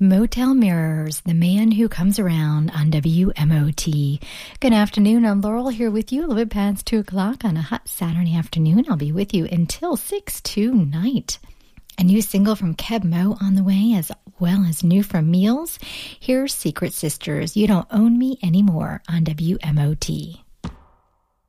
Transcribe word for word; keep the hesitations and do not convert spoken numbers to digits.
Motel Mirrors, the man who comes around on W M O T. Good afternoon. I'm Laurel here with you a little bit past two o'clock on a hot Saturday afternoon. I'll be with you until six tonight. A new single from Keb Mo on the way, as well as new from Meals. Here's Secret Sisters, You Don't Own Me Anymore on W M O T.